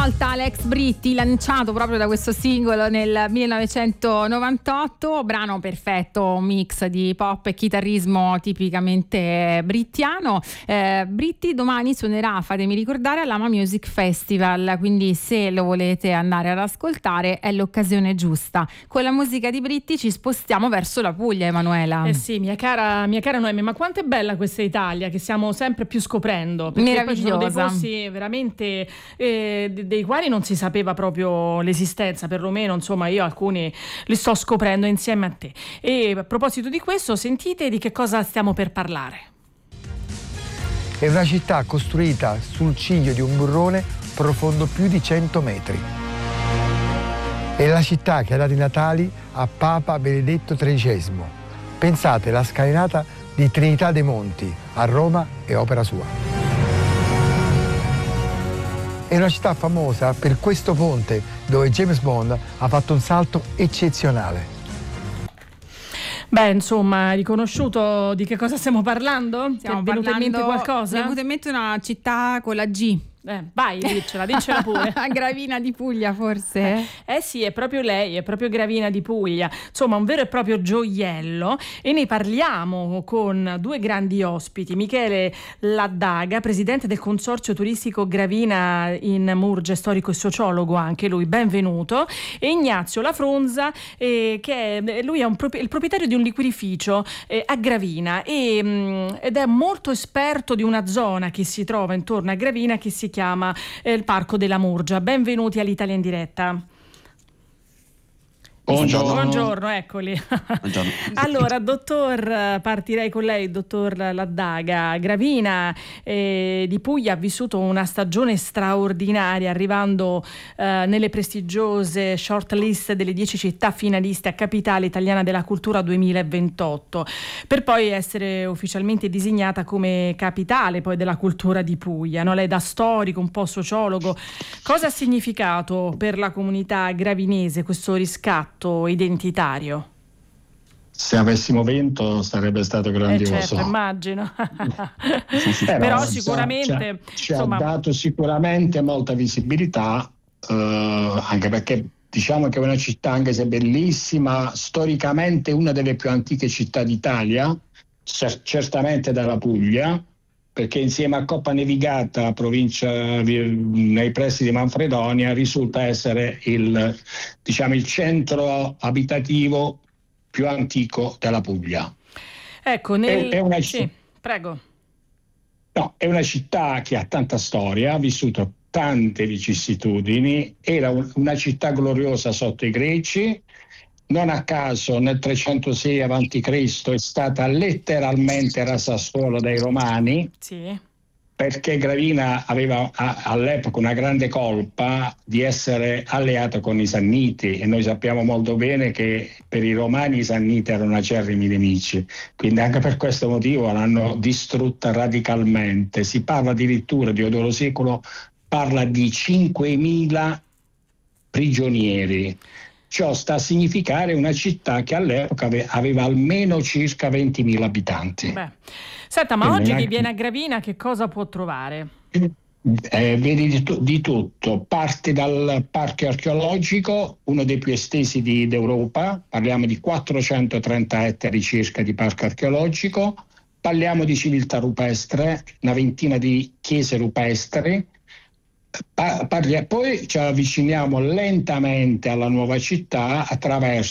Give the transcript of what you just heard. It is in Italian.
volta Alex Britti, lanciato proprio da questo singolo nel 1998, brano perfetto, un mix di pop e chitarrismo tipicamente brittiano. Britti domani suonerà, fatemi ricordare, all'Ama Music Festival, quindi se lo volete andare ad ascoltare è l'occasione giusta. Con la musica di Britti ci spostiamo verso la Puglia, Emanuela. Sì, mia cara Noemi, ma quanto è bella questa Italia che stiamo sempre più scoprendo, perché poi ci sono dei posti veramente dei quali non si sapeva proprio l'esistenza, perlomeno insomma io alcuni li sto scoprendo insieme a te. E a proposito di questo, sentite di che cosa stiamo per parlare. È una città costruita sul ciglio di un burrone profondo più di 100 metri. È la città che ha dato i natali a Papa Benedetto XIII. Pensate, la scalinata di Trinità dei Monti a Roma è opera sua. È una città famosa per questo ponte dove James Bond ha fatto un salto eccezionale. Beh, insomma, hai riconosciuto di che cosa stiamo parlando? Ti è venuto in mente qualcosa? Mi è venuta in mente una città con la G. Vai, diccela pure. Gravina di Puglia, forse? Sì, è proprio lei, è proprio Gravina di Puglia. Insomma, un vero e proprio gioiello, e ne parliamo con due grandi ospiti. Michele Laddaga, presidente del Consorzio Turistico Gravina in Murge, storico e sociologo anche lui, benvenuto. E Ignazio La Fronza, che lui è il proprietario di un liquidificio a Gravina ed è molto esperto di una zona che si trova intorno a Gravina che si chiama il Parco della Murgia. Benvenuti all'Italia in diretta. Buongiorno, eccoli. Buongiorno. Allora, partirei con lei, dottor Laddaga. Gravina di Puglia ha vissuto una stagione straordinaria, arrivando nelle prestigiose shortlist delle 10 città finaliste a Capitale Italiana della Cultura 2028, per poi essere ufficialmente designata come capitale poi della cultura di Puglia. No? Lei da storico, un po' sociologo, cosa ha significato per la comunità gravinese questo riscatto identitario? Se avessimo vinto sarebbe stato grandioso. Certo, immagino. Però sicuramente ci ha dato sicuramente molta visibilità, anche perché diciamo che è una città, anche se bellissima, storicamente una delle più antiche città d'Italia, certamente dalla Puglia, perché insieme a Coppa Nevigata, provincia nei pressi di Manfredonia, risulta essere il centro abitativo più antico della Puglia. Ecco, sì, prego. No, è una città che ha tanta storia, ha vissuto tante vicissitudini, era una città gloriosa sotto i Greci. Non a caso nel 306 a.C. è stata letteralmente rasa al suolo dai Romani, sì, perché Gravina aveva all'epoca una grande colpa di essere alleata con i Sanniti, e noi sappiamo molto bene che per i Romani i Sanniti erano acerrimi nemici, quindi anche per questo motivo l'hanno distrutta radicalmente. Si parla addirittura, Diodoro Secolo parla di 5.000 prigionieri. Ciò sta a significare una città che all'epoca aveva almeno circa 20.000 abitanti. Senta, ma oggi chi viene a Gravina che cosa può trovare? Vedi di tutto. Parte dal parco archeologico, uno dei più estesi d'Europa, parliamo di 430 ettari circa di parco archeologico, parliamo di civiltà rupestre, una ventina di chiese rupestri. Poi ci avviciniamo lentamente alla nuova città attraverso